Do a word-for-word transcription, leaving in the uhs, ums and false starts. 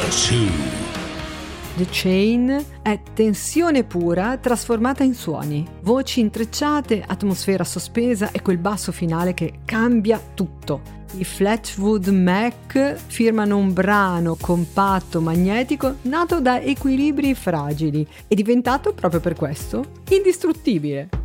Two. The Chain è tensione pura trasformata in suoni, voci intrecciate, atmosfera sospesa e quel basso finale che cambia tutto. I Fleetwood Mac firmano un brano compatto, magnetico, nato da equilibri fragili e diventato, proprio per questo, indistruttibile.